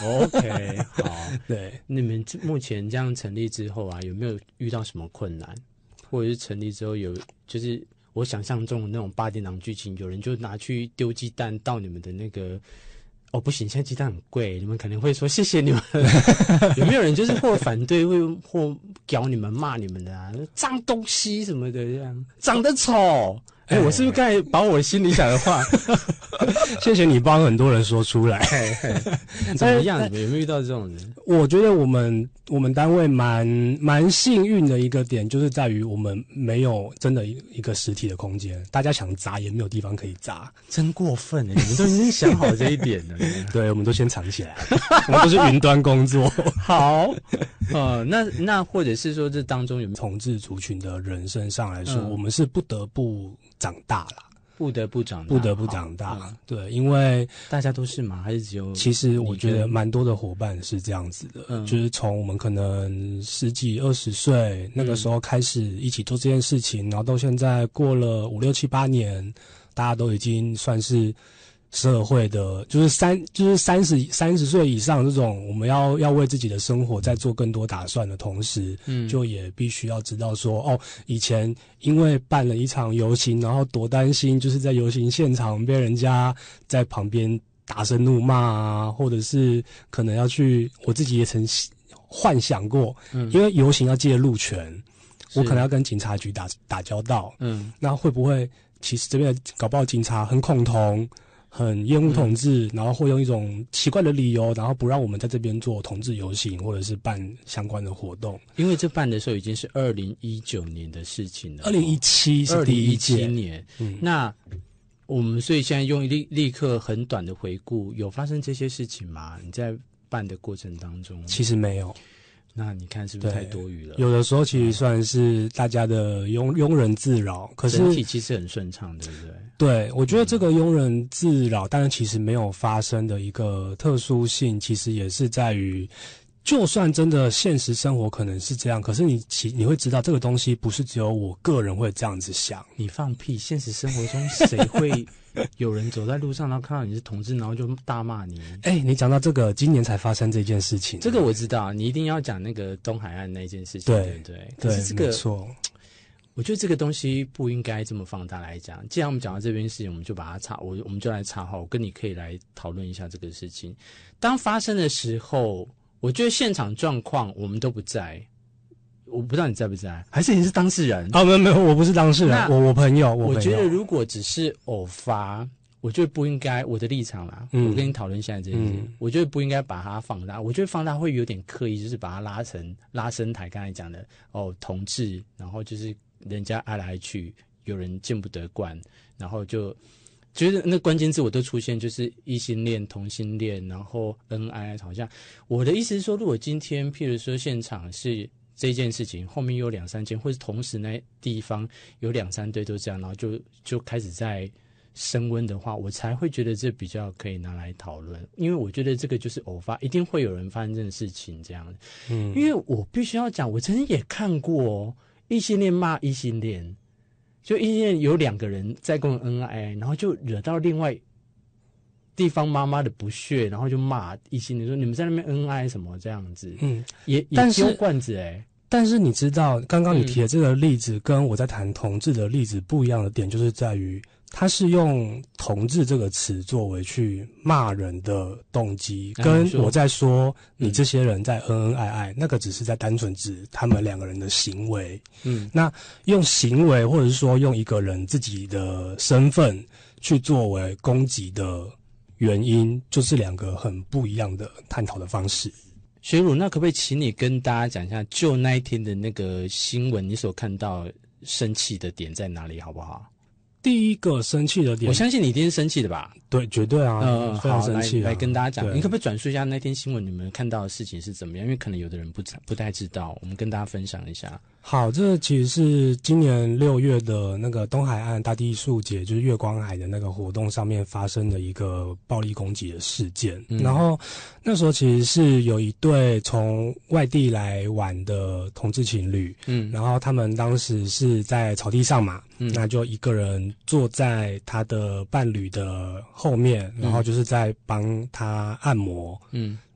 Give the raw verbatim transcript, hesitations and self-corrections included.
OK， 好， 对， 你们目前这样成立之后啊，有没有遇到什么困难，或者是成立之后有就是我想象中的那种八点档剧情，有人就拿去丢鸡蛋到你们的那个。哦，不行，现在鸡蛋很贵，你们可能会说谢谢你们。有没有人就是或反对，会或屌你们、骂你们的啊？脏东西什么的，这样长得丑。哎、欸，我是不是刚才把我心里想的话？ 谢谢你帮很多人说出来。 怎么样？你们有没有遇到这种人？ 我觉得我们我们单位蛮蛮幸运的一个点，就是在于我们没有真的一个实体的空间，大家想砸也没有地方可以砸， 真过分哎！你们都已经想好这一点了。 对，我们都先藏起来，我们都是云端工作。 好，呃，那那或者是说，这当中有没有同志族群的人身上来说， 嗯、 我们是不得不长大啦。 不得不长大， 不得不长大，嗯、对，因为大家都是吗？还是只有？ 其实我觉得蛮多的伙伴是这样子的，嗯、就是从我们可能十几、二十岁那个时候开始一起做这件事情，嗯、然后到现在过了五六七八年，大家都已经算是社会的，就是三就是三十三十岁以上这种，我们要要为自己的生活再做更多打算的同时，嗯，就也必须要知道说，哦，以前因为办了一场游行，然后多担心，就是在游行现场被人家在旁边大声怒骂啊，或者是可能要去，我自己也曾幻想过，嗯，因为游行要借路权，我可能要跟警察局打打交道，嗯，那会不会其实这边搞不好警察很恐同？很厌恶同志，嗯、然后会用一种奇怪的理由，然后不让我们在这边做同志游行或者是办相关的活动。 因为这办的时候已经是二零一九年的事情了， 二零一七是第一届， 二零一七年。嗯，那我们所以现在用立立刻很短的回顾，有发生这些事情吗？你在办的过程当中， 其实没有。 那你看是不是太多余了？ 有的时候其实算是大家的庸庸人自扰，可是整体其实很顺畅，对不对？ 对，我觉得这个庸人自扰，但是其实没有发生的一个特殊性，其实也是在于，就算真的现实生活可能是这样，可是你其你会知道这个东西不是只有我个人会这样子想。 你放屁！现实生活中谁会有人走在路上，然后看到你是同志，然后就大骂你？ 哎、欸，你讲到这个，今年才发生这件事情， 这个我知道，你一定要讲那个东海岸那件事情， 对对不对？ 对， 可是这个没错。 我觉得这个东西不应该这么放大来讲。既然我们讲到这边事情，我们就把它插，我我们就来插好。我跟你可以来讨论一下这个事情。当发生的时候，我觉得现场状况我们都不在。我不知道你在不在，还是你是当事人？ 哦，没有没有，我不是当事人，我我朋友，我朋友。 我觉得如果只是偶发，我觉得不应该。我的立场啦，嗯、我跟你讨论现在这件事，嗯、我觉得不应该把它放大。我觉得放大会有点刻意，就是把它拉成拉升台。刚才讲的哦，同志，然后就是人家爱来爱去，有人见不得惯，然后就觉得那关键字我都出现，就是异性恋、同性恋，然后恩爱，好像我的意思是说，如果今天譬如说现场是这件事情，后面有两三件，或是同时那地方有两三对都这样，然后就就开始在升温的话，我才会觉得这比较可以拿来讨论。因为我觉得这个就是偶发，一定会有人发生这种事情这样。嗯，因为我必须要讲，我曾经也看过哦，异性恋骂异性恋，就异性恋有两个人在共恩爱，然后就惹到另外地方妈妈的不屑，然后就骂异性恋说你们在那边恩爱什么这样子。嗯，也也丢罐子哎、欸。 但是你知道，刚刚你提的这个例子，跟我在谈同志的例子不一样的点，就是在于他是用同志这个词作为去骂人的动机，跟我在说你这些人在恩恩爱爱，那个只是在单纯指他们两个人的行为。嗯，那用行为或者是说用一个人自己的身份去作为攻击的原因，就是两个很不一样的探讨的方式。 学儒，那可不可以请你跟大家讲一下，就那一天的那个新闻，你所看到生气的点在哪里，好不好？ 第一个生气的点， 我相信你一定是生气的吧？ 对，绝对啊，嗯，非常生气、啊。 来来跟大家讲，你可不可以转述一下那天新闻你们看到的事情是怎么样？因为可能有的人不不太知道，我们跟大家分享一下。 好，这其实是今年六月的那个东海岸大地艺术节，就是月光海的那个活动上面发生的一个暴力攻击的事件。嗯、然后那时候其实是有一对从外地来玩的同志情侣，嗯，然后他们当时是在草地上嘛，嗯，那就一个人坐在他的伴侣的后面，然后就是在帮他按摩，嗯，